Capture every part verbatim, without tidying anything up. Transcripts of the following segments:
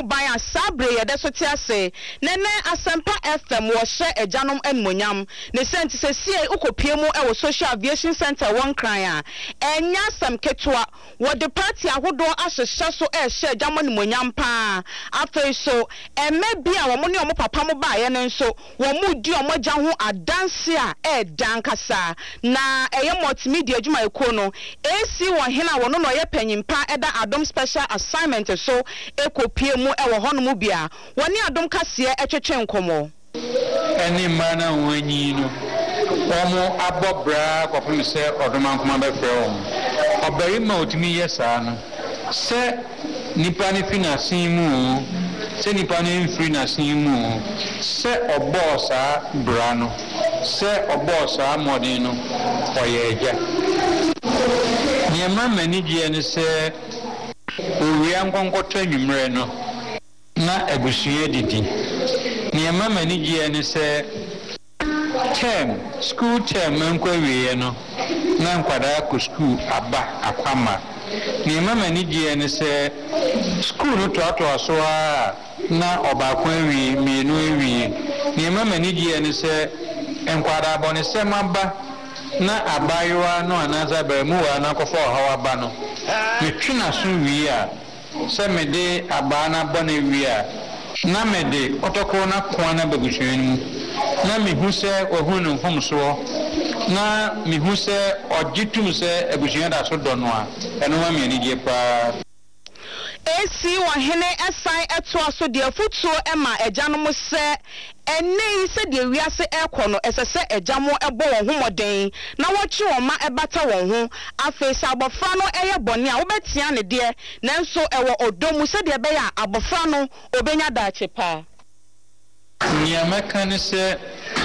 ban asabre ye de so ti ase nene Asempa F M wo hye ejanom enmonyam ne senti se sie ukopie mu e wo social aviation center won kran a enya sam ketwa wo de party ahodo ahyehye so e hye ejamo enmonyam pa afei so emme bia wo mo ne wo papa mo ba ye ne nso wo mu di o mo gya ho adanse a e dan kasa na eye multimedia adwuma eko no esi wo hena wo no no ye panyimpa eda Adom special assignment so ekopie mu e wo hono mu bia woni Adom kase e twetwe nkomo eni mana wanyi no omo abobra kopim se odoma nkoma be frɛ om obari ma otimi yesa no se nipa ne financing mu se nipa ne free na sin mu se obosa bra no se obosa modin no oyeja niema mani die ne se owia nkonkoto anwumre no na agusue didi niema mani die ne se term school term enko wiye no na nkwada ko school aba akwama niema mani die ne se school no to ato aso a na obakwa wi mienu wi niema mani die ne se enkwada abone se maba na abayiwa no anaza bemuwa na kofo hawa ba no metwina so wi a se mede abana bone wi a na mede otoko na kwa na bagusuen na mihu se ohunu mfom so na mihu se ogitum se agusuen da so do no a eno ma me ni die pa esi wo hene esai eto aso de afutuo ema ejanom se ene se de wiase ekono esese ejamo ebo won homoden na wochi won ma ebata won ho afesa abofra no eye bone a wobetia ne de nanso ewo odomu se de be ya abofra no obenya dache pa niama kan se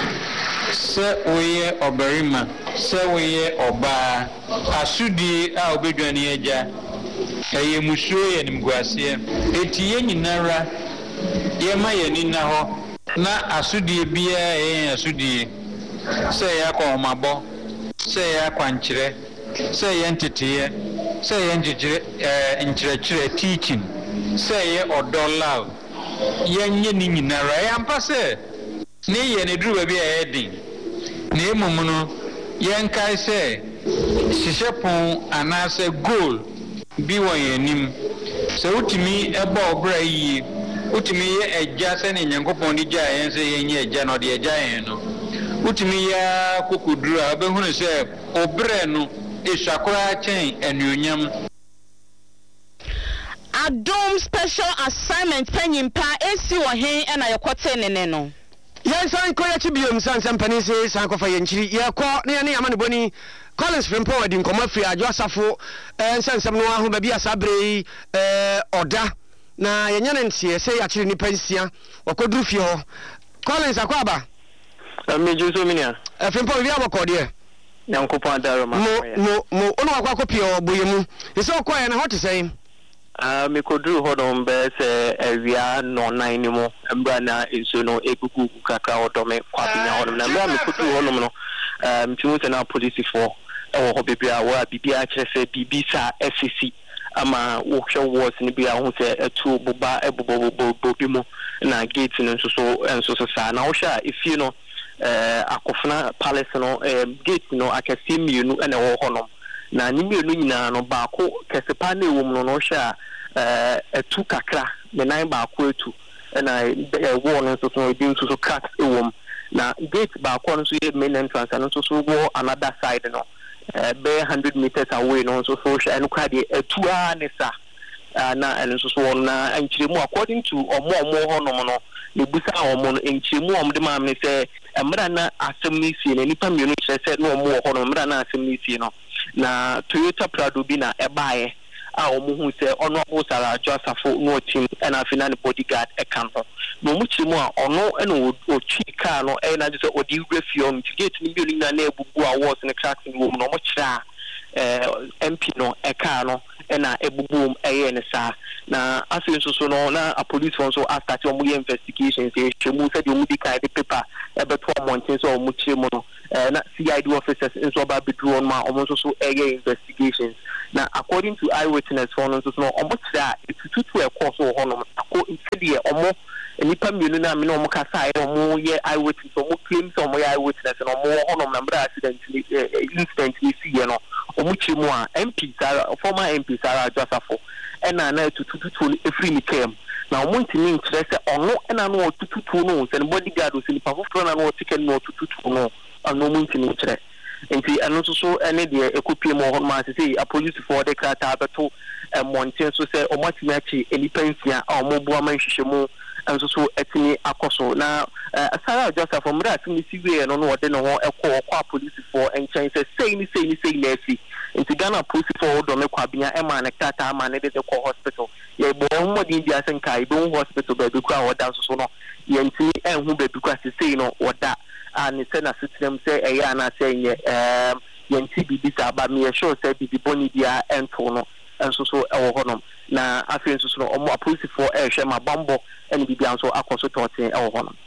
se oye oberima se oye oba asudi a obedwani eja eye musuo ye nimguase eti ye nyinara ye ma ye ni na ho na asudie bia ye asudie se ya kwa mabo se ya kwa nkyere se ye ntetiye se ye njijire eh nkyerechire teaching se ye odola ye nye ni nyinara ya mpase ne ye ne duru bia ye din na emum no ye nkai se sisepon anase goal bi won yanim se utimi eba obra yi utimi ye eja se ne nyankopon di ja yen se yen eja no de eja yen no utimi ya kokuduru abehunu se obre no esakora chen enuonyam Adom special assignment panyimpa esi wo hen na yekote nene no yen san ko ya chibiom san san panise san ko fa yenchiri ye ko ne ne amane boni Collins Frimpo wadi nkoma firi adwo asafo eh nsensem no aho ba bia sabre eh oda na yenya ne ntie se ya kire nipa nsia wakoduru fie ho Collins akwaba ameju so minia eh Frimpo bia bokode nyankopon adaro ma mo mo mo ono akwa kopie oboye mu ise okoye na hote sei ah me koduru hodon be se awia no nan ni mo mbra na enso no ekuku kakra odome kwabinya hodom na mbra me koduru hodom no um timu se na police for ewo ho bibia wa bibia kire se bibisa S C C ama wo hwe wars ni bia ho se etu buba ebobobobo bi mo na gate no nso so enso so sa na wo hwe efie no eh akofna palace no gate no akasi mienu ene wo honom na ni mienu nyina no baako kesepa na ewom no no hwe eh etu kakra me nan baako etu na wo no nso so ebi nso so cut ewom na gate baako no so ye main entrance no so so go another side no eh be one hundred meters away no so so hwe no kwade etu a ne sa na ene nso so na ankyiremu according to omo omo honom no ne busa omo no ankyiremu omo de ma me se emra na asem ni sie na nipa mienu kire se no omo honom emra na asem ni sie no na Toyota Prado bi na ebae a omo hu se ono osara Josafo no team na afina ne bodyguard e kan ho no mu chirimu a ono na o chi car no e na je se odi refio gate ni bi ni na na ebubu a was ne cracks ni wo no mo kira M P no eka no na ebubum eye ne sa na afi nso so no na a police force so after to mu investigations e hwemu said you mu di kai paper e beto monten so mu chire mu no na C I D officers nso ba bedru on ma omo nso so eye investigations na according to eyewitness for nso so no omo tira etututu e course ho no ako inside omo nipa mienu na me no omo kasa e omo ye eyewitness omo claim so omo ye eyewitness no omo ho no na accident incident ni si ye no omo chire mu a M P Sarah former M P Sarah Josafo ena na tututu efri ni kem na omo ntimi nkyerɛ sɛ ɔno ena no tututu no sɛ bodyguard o sɛ nipa foforo na no ticket no tututu no ano omo ntimi nkyerɛ enti ɛno nso so ene de ekopie mo hɔ ma sɛ sɛ a police for the krata abeto monten so sɛ omo atimi achi enipa nsia a omo boa man hwehwɛ mu nso so etimi akoso na Sarah Joseph from that ni siwe no no de no ho ekɔ ɔkɔ police for enkyɛn sɛ sei ni sei ni sei na afi nti Ghana police for do me kwabia e ma na krata ma ne de kɔ hospital ye bo ho modi bi asenka e bo hospital ba bi kura oda nso so no ye nti enhu ba bi kura sei no oda ani sɛ na sitem sɛ ɛyɛ ana sɛ nye em ye nti bi bi sa ba me ye sure sɛ bi bi boni dia ento no nso so ɛwɔ hɔ nom na afei nso so no ɔmo police for ɛhwɛ ma bambo ɛne bi bia nso akɔso tɔten ɛwɔ hɔ nom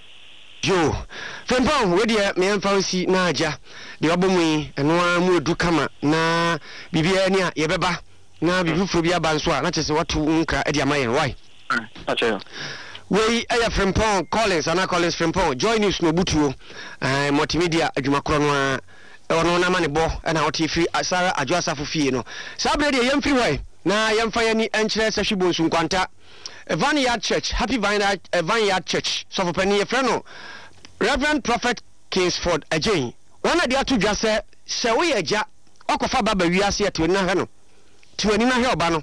yo fempon we de me emfa si na aja de obomu yi eno a mu edu kama na bibia ni a ye beba na bibufo bia ba nso a na kyese watu nka e de amayen why acha we aya Frimpong Collins ana Collins Frimpong join news no butuo eh multimedia adwumakoro no a ono na mane bo na wote free Sarah Adwoasafo fie no sabre de yem free why na yemfa yani enkyere se hwibo nsu nkwanta Vineyard Church Happy Vineyard uh, Vineyard Church so for penny friend Reverend Prophet Kingsford again one of the two just say se we eja okofa baba wiase eto ni na hwe no to ni na hwe oba no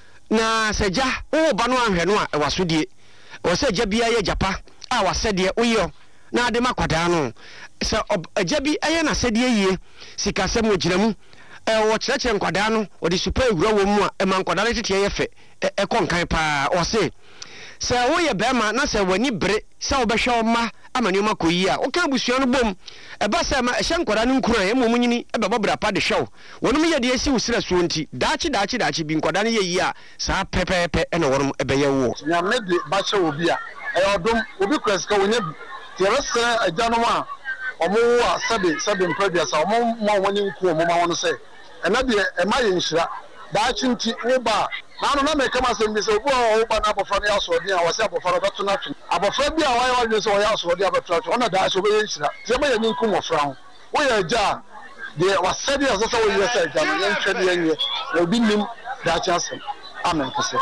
na se ja wo ba no ahwe no a e wasodie o se ja bia ye japa a wasede uyo na ade makwada no se eja bi eye na sede yie sika sem ogiramu e wo kyerɛkyerɛ nkwada no o de super ewura wo mu a e man nkwada no tete ye fe e konkan pa o se se wo ye bema na se wani bre se wo behwe o ma amani o makoyi a o kan busua no bom e ba se ma ehye nkwada no nkura e momu nyini e beba bra pa de hwew wonum ye de esi wo sira so nti daachi daachi daachi bi nkwada no ye yi a sa pepepe e na wonum e beye wo nya me de ba hye obi a e odom obi kwaska wonya bi te rese ajanom a omo wo a sebe sebe mpradua sa omo mo woni nku omo ma wono se ena de e ma ye nhira daachi nti wo ba na no na me kama se mbi se obo o ba na abofra no yaso odi a wose abofra beto na twe abofra bi a waye waje se o yaso odi abeto twe ona daachi obo ye nhira se ma ye nku mofra ho wo ye ja de wasedi aso se wo ye se ja no ye ntwe de ye obi nim daachi asem amen kase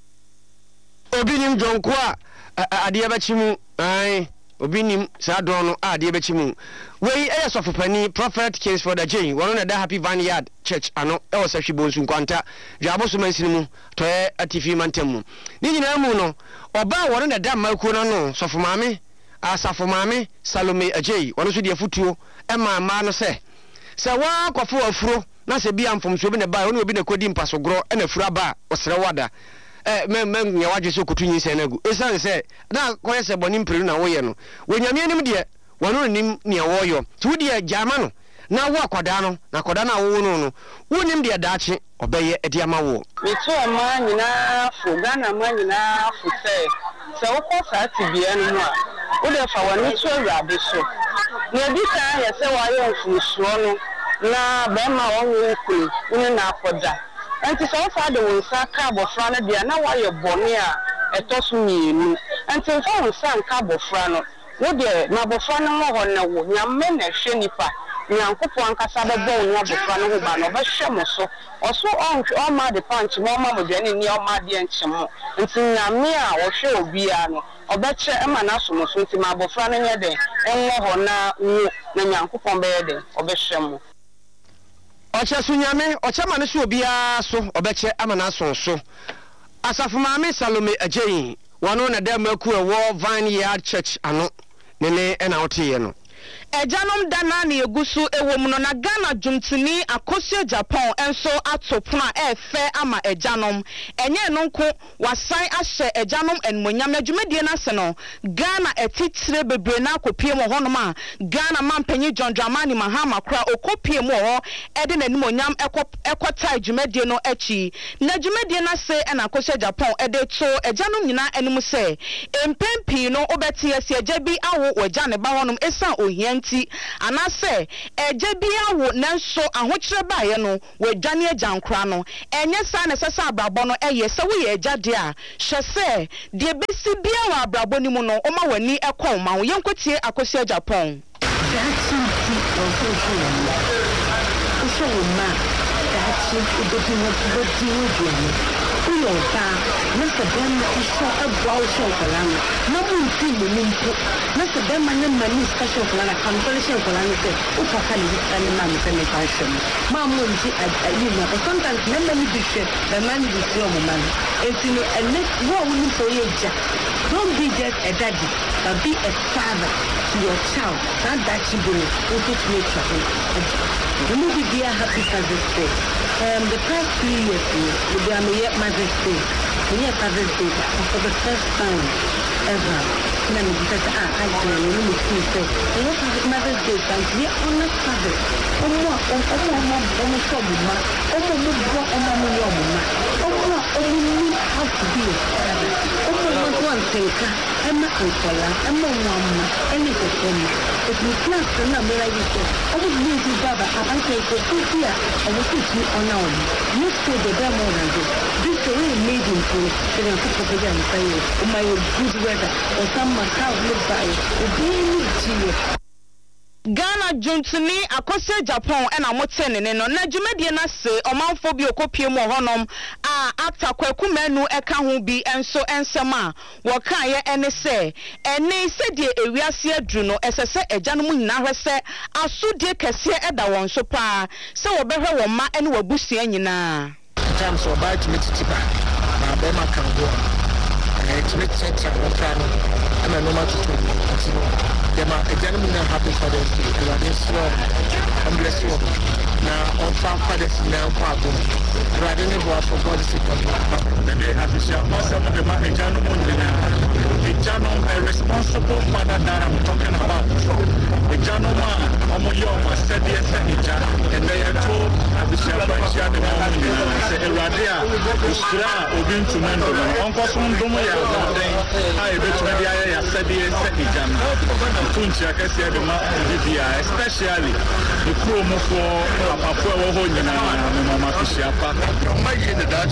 obi nim jonko a ade ba chimu ai obi nim sa don no ade ba chimu we eya sofopani Prophet Kingsford again one na da Happy Vineyard Church ano e wo sahwe bonsu nkwanta dwaboso mansini mu to e atifi mantam ni nyina mu no oba wore na da makuo no no sofomame asafomame Salome agei wono so de afutuo e ma ma no se se wa kwafo afuro na se bia mfomso bi ne ba wono obi na kodi mpasogro e na fura ba osere wada eh men men nya waje so kutunyi se nagu esan se na koye se boni mpiru na wo ye no wonyame anim de wono nim ne woyo ti wodi agama no na wo akoda no na akoda na wo no no wonim de daache obeye ede ama wo metu ama nyina fo Ghana ma nyina fo se se wo ko sa tibia no mu a wo de fa woni to awurade so na bi ka ye se wa ye mfusuo no na be ma wo nku ni na akoda enti so fa de wo sa ka abofra no dia na wa ye bone a etoso mienu enti fa wo sa nka abofra no wo de na abofra no ho na wo nyame na hwe nipa nyankopɔ ankasa bɛbɔ wo abofra no ho ba no bɛhwɛ mo so ɔso ɔnhwɛ ɔma de punch mo ɔma mo dwane ni ɔma de nkyem nti nyame a wɔhwɛ obi a no ɔbɛkyɛ ɛma na so mo so nti ma abofra no nyɛ den ɛnwɔ hɔ na wo na nyankopɔ bɛyɛ den ɔbɛhwɛ mo oche sunyame oche mane so bia so obeche amana so so asafo maame Salome agei wano na dem aku e wo Vineyard Church ano nene e na otiye no Ejanom dana ni egusu ewomu no na Ghana jumtini akosio Japan enso atopuna efe ama ejanom enye nonko wasan ahye ejanom enmonyam na dwumedie na se no Ghana etitire bebre na akopie mo honom a Ghana mampanyi John Dramani Mahama kra okopie mo ho ede nanimonyam ekota dwumedie no achi na dwumedie na se na akosio Japan ede to ejanom nyina enimu se empempi no obeti ase eja bi awo waja ne ba honom esa ohianti anase eja bi awo nanso ahokyere baaye no wadwane agyankra no enye sa na sesa abrabo no eye se wo ye eja de a hwese de besi bia wa abrabo ni mu no oma wani ekọ ma wo yenkotie akosua Japan Uyo ta nasa dema isho abwa usho kolana na munti mumpu nasa dema na mani special kolana kamtole sho kolana se upaka ni bitani ma mseme fashion ma munti ayina but sometimes na mani dishe the man is slow man etino ene wo woni so yeja don't be just a daddy but be a father to your child and that you go to make sure the movie be a happy Father's Day. Um, the past three years, we be a Mother's Day. We have Father's Day for the first time ever. And then because ah, I don't know, we see say, we have Mother's Day, and we are honest fathers. Oh, oh, oh, oh, oh, oh, oh, oh, oh, oh, oh, oh, oh, how to be a father. Oh, oh, one thing, I'm not going to lie. I'm not one, and it's a thing. If you class the number like this, I would lose you, Baba. I say, go to here, I will teach you on our own. You say the demo than this. This is really made in full. Then I'll put it and say, oh, my good weather, or some cow look by, or being to you. Ghana juntuni akose Japan ena motene ne no na dwumedie na se omanfo bi okopie mu honom a atakwaku manu eka ho bi enso ensem a wokaye ene se ene se die ewiase adru no esese ejanom nyina hwese asudie kese eda won so pa se wo behwe wo ma ene wabusua nyina times so bite me titiba na be ma kan go eh timi tete wo plan na no ma tutu Dema ejanom na happy Father's Day. Ewade so am bless you. Na on fa Father's Day na kwa bo. Ewade ne bo for God sake of the day happy share. Most of the man ejanom na ejanom a responsible father that I'm talking about. Ejanom a omo yo ma said yes eja and they are told happy share by share the man say ewade a usra obi ntumendo onko so ndomo ya den a ebetu dia ya said yes eja Tunchi akesi ya dema Libya, especially the promo for Papa Wohona and Mama Fishiapa. Imagine that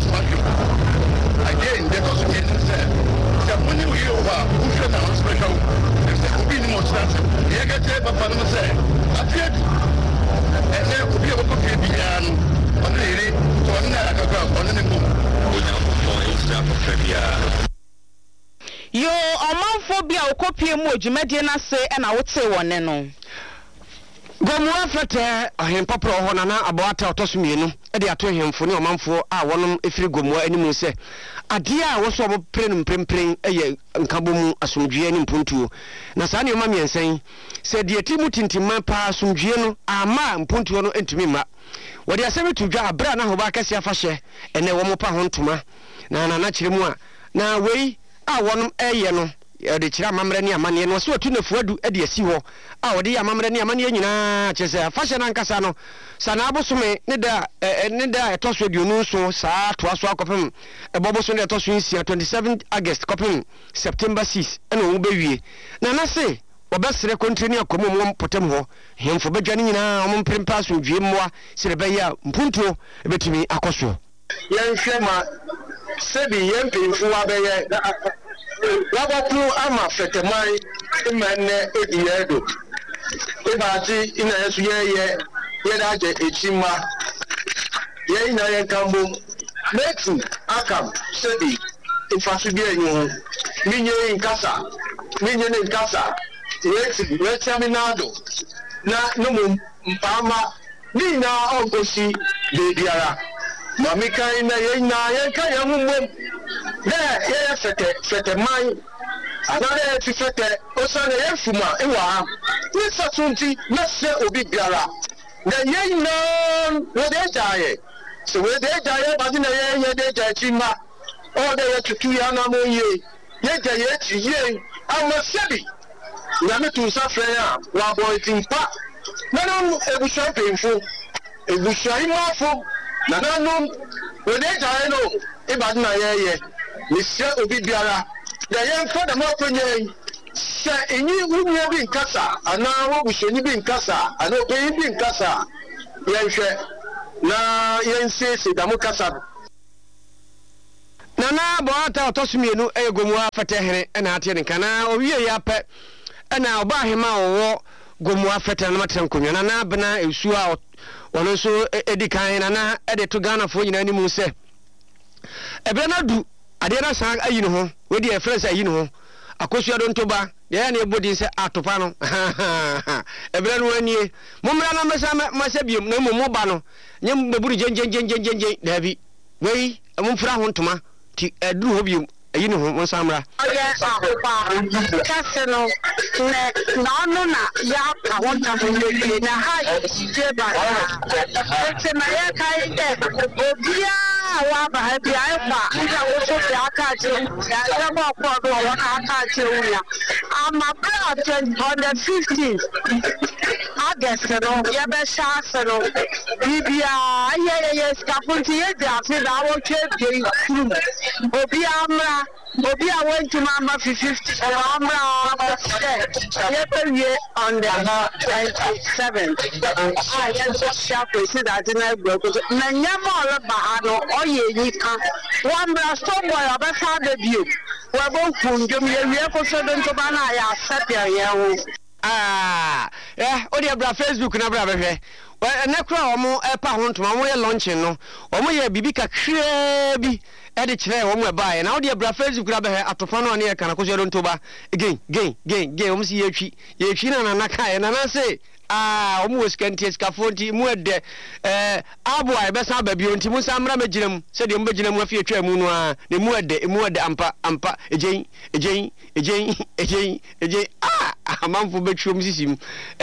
again, there was a said, the money we over, who should have special, if there could be no more chance, the Agate Papa said, appeared, and there could be a book of the on the lady, to another on the book, for example, Febia. Yo omanfo bia okopie mu odwumedie na se na wote wone no gomu afete ahempapro ho na na abawata otosumienu e de ato hemfo ne omanfo a wonom efiri gomu animu se ade a wo so oboprenum prempren eye nkabomu asomdwe ani mpuntuo na saa ne oma miensen se de atimu tintimman pa asomdwe no ama mpuntuo no entumi ma wode asemi tudwa abra na ho ba kase afahye ene wo mo pa ho ntoma na na na kiremu a na wei a wonum eye no de kira mamre ni amane no so atu nafuadu e de asi ho a wode ya mamre ni amane nyina chese fashion ankasa no sana abosome ne da ne da etoso aduonu so saa to aso akopem e boboso ne etoso nsia twenty-seventh August kopem September sixth e no wo bewie na na se obesere kontini akomo mo potem ho hemfo badwane nyina mo mpempa so dwie mmoa sire be ya mpuntuo ebetimi akoso yenhwema sebi yempinfu abeye wabotu ama fetemai imane ediedo ibati ina yesu yeye yedaje echima ye ina ye kambo metu akam sebi ifasubi enyu minye nkasa minye nkasa yeti wechaminado na numu mpama nina ogosi bebiara Mami kaina yena yenka yamumwe de ye fete fete mai anare ti fete osane yefuma ewa nisa tunti na se obi biara na yen no we dey jaye so we dey jaye ba na ye ye dey jaye chima o dey tutu ya na mo ye ye jaye chi ye amasebi na me tun sa frɛ a wa boy timpa na no ebusha pemfo ebusha imafo na na no we dey jaye no e ba na ye ye ni se obi biara na ye mfa da mo kwenye se enyi wunye bi nkasa ana wo busheni bi nkasa ana obi bi nkasa ye hwɛ na ye nsese da mo kasa na na bo ata otosumienu egomu afete here na ate ne kana owie ya pɛ na oba hema wo gomu afete na matem konwa na na bena esu a wono so edikan na na ede to Ghana fo nyina nimu se ebe na du ade na san ayi no ho wedi e friends ayi no ho akosua do ntoba ye na ebodi se atopa no ebe no anie momra na mesa masa biom na momo ba no nyem beburu jenjen jenjen jenjen dabi wei amfra ho ntoma ti eduru ho biom ayi no ho monsamra oye atopa kaseno ne na no na ya ka wonta mo le na ha je ba ete na ya kai de obia wa ba bia fa nda wo so bia ka je ya ba ko do wa ka je uya ama bra on the fifteenth August no ya be sha no bibia ye ye ye skafunti ye da fi da wo che bi obia amra obi a went to mama fifty amra ye be on the twenty-seventh ah yes sharp say that na bro na nyama all ba no oye yika one bra stop boy obesa de bio we bon kunjum ye wie ko so don to ba na ya sapia ye wo ah eh odi abra Facebook na bra behwe na kura omo epa ho ntoma mo ye launching no omo ye bibi kakra bi edi kire omo eba ye na odi abra Facebook na behwe atofa no ane ye kana ko so don to ba again again again again omo si ye twi ye twi na na na kai na na say ah omo woskanti skafonti mu ede eh aboa be sa ba bio nti mu samra magirem se de mbagirem afi atwa mu no a ne mu ede mu ede ampa ampa ejen ejen ejen ejen ejen ah amanfo betwom sisim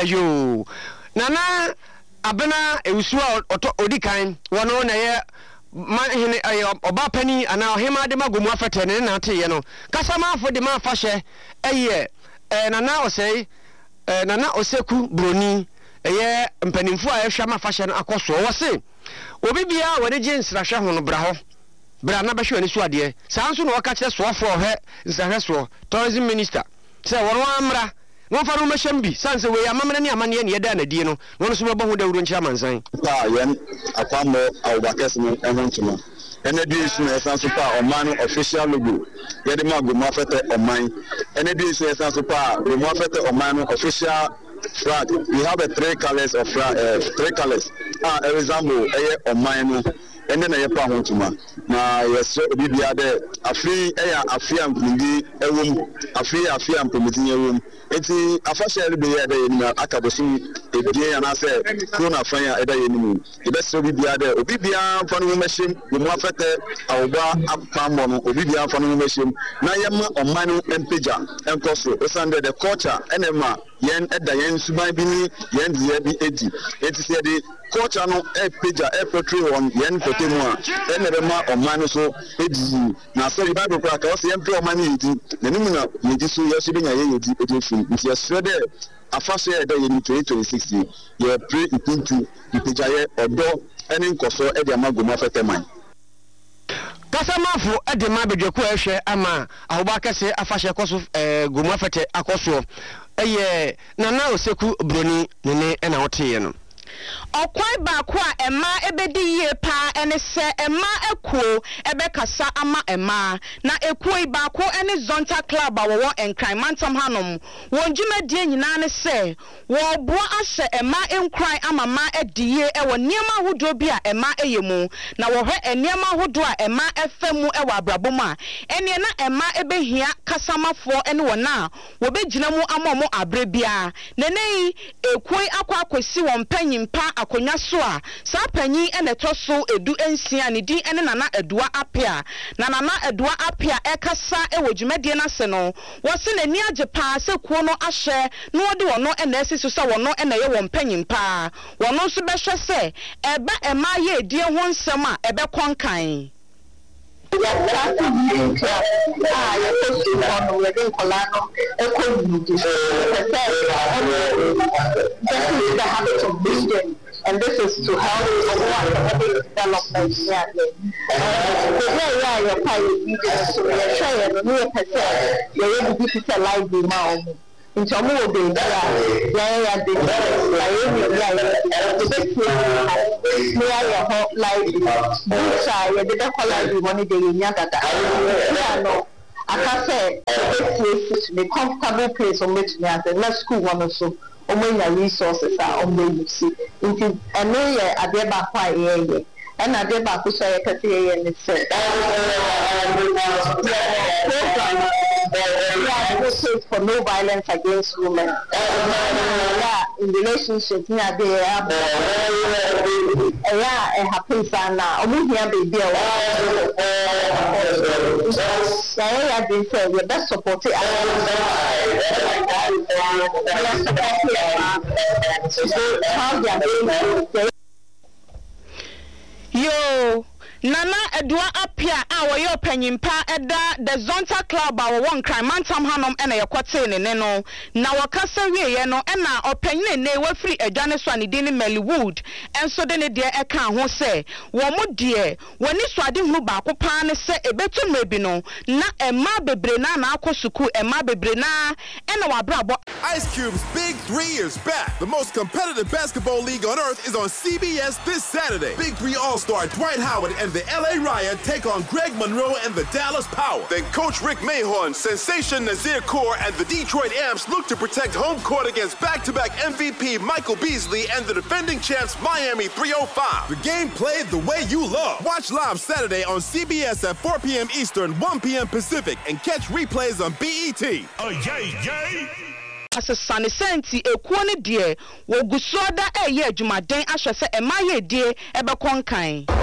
eyo nana abena ewusua odikan wono na ye ma hene oba pani ana ohema de magomu afete ne na ate ye no kasama afo de ma afahye eye nana osei nana oseku broni eye mpanimfo a ehwa ma afahye no akoso wo se obi bia wode je nsrahwe ho no bra ho bra na behwe ani so ade sanso no waka kire so ofo he nsrahwe so tourism minister se wono amra no fa no meham bi sanse we amamene ne amane ne yeda na die no wono so mebo ho dawuro nchira mansan pa yen akwamo awbakes no enhontuma ene bi isu na sanso pa oman official logo yede magomu afete oman ene bi isu sanso pa gomu afete oman official flag. We have a three colors of flag, uh, three colors ah resemble eye oman no ene na ye pa hontuma na yeso bibia de afi eya afi ampindi ewum afi afi ampomiti ewum eti afashe ebe ye de ni akabosi ebie ana se corona fan ya eda ye ni ebe so bibia de obibia fa no machine mu afete awba apambo no obibia fa no machine na ye ma oman no empeja enkoso osande the culture enema yen eda yen suban bi ni yen die bi edi eti se de culture no e peja e portray on yen potemu a enebe ma oman so edi na so the bible kwa ka o se yen pe oman yedi na nimu na yedi so yeso bi nya ye yedi edi fu nti yeso de afase e da ye ni twenty twenty-six ye pray into ipeja ye odo eni nkoso e de amagomu afeteman kasamafo e de ma bedweko ehwe ama ahobakase afase koso eh gomu afete akoso eye nana oseku broni nene e na wote no okwai ba ko a ema ebedi ye pa ene se ema ekuo ebe kasa ama ema na ekuo ba ko ene zonta club a wo enkran mantam hanom won dwumadie nyina ne se wo bo ahye ema enkran ama ma ediye e wo niema hodo bi a ema eyemu na wo hwe eniema hodo a ema efemu e wo abrabom a ene na ema ebehia kasamafo ene wo na wo begina mu amomo abre bia nene ekuo akwa akwesi won panyi panyimpa akonya so a saa panyin ene to so edu ensia ne din ene Nana Edua Apia na Nana Edua Apia ekasa e wo dwumade na se no wo se na ni age pa se kuo no ahye no de wono ene asiso se wono ene ye wo mpanyimpa wono so be hwe se eba ema ye edie ho nsem a ebe konkan ya traffic ah ya post on we dey kolano e ko ni di the habit of building, and this is to help economic development. Yeah, yeah, yeah. Your pay is so we share the new person. You will be to live the now. In some way, yeah, yeah, yeah. The yeah, yeah. Live. This side, you didn't call live the money they need that. Yeah, no. I can say the comfortable place on which me as a less school one also. Omo resources are on the U C. Into and no yeah, I did back quite yeah, and I did back to say a cafe and it's for no violence against women. Yeah, in relationships, yeah, they are yeah, and happy sana. Omo here baby. Yeah, I did say the best support. Yo, Nana Edua Apia, our yo penyimpa eda the Zonta Club our one crime mantam hanom ena yakwate ne ne no na wakasa wie no ena openye ne we free edwane so ani de ne Mellywood enso de ne de eka ho se wo mo de woni so ade hunu ba ko pa ne se ebetu mebi no na ema bebre na na akosuku ema bebre na ena wa brabo. Ice Cube's Big Three is back. The most competitive basketball league on earth is on C B S this Saturday. Big Three All-Star Dwight Howard and the L A Riot take on Greg Monroe and the Dallas Power. Then Coach Rick Mahorn, Sensation Nazir Kaur, and the Detroit Amps look to protect home court against back-to-back M V P Michael Beasley and the defending champs Miami three oh five. The game played the way you love. Watch live Saturday on C B S at four p.m. Eastern, one p.m. Pacific, and catch replays on B E T. Oh, yay, yay! Asesane senti ekuo ne de wo gusoda eye adwumaden ahwe se emaye die ebe konkan.